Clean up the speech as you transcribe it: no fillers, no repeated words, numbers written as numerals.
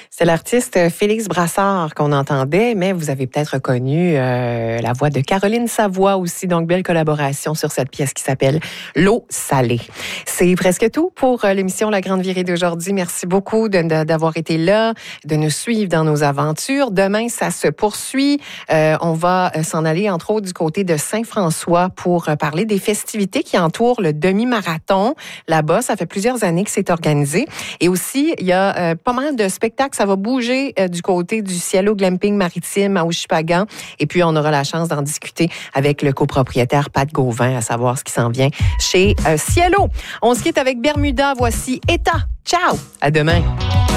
C'est l'artiste Félix Brassard qu'on entendait, mais vous avez peut-être reconnu la voix de Caroline Savoie aussi. Donc, belle collaboration sur cette pièce qui s'appelle L'eau salée. C'est presque tout pour l'émission La Grande Virée d'aujourd'hui. Merci beaucoup d'avoir été là, de nous suivre dans nos aventures. Demain, ça se poursuit. On va s'en aller, entre autres, du côté de Saint-François pour parler des festivités qui entourent le demi-marathon. Là-bas, ça fait plusieurs années que c'est organisé. Et aussi, il y a pas mal de spectacles. Ça va bouger du côté du Cielo Glamping Maritime à Ouchipagan. Et puis, on aura la chance d'en discuter avec le copropriétaire Pat Gauvin, à savoir ce qui s'en vient chez Cielo. On se quitte avec Bermuda. Voici Eta. Ciao! À demain.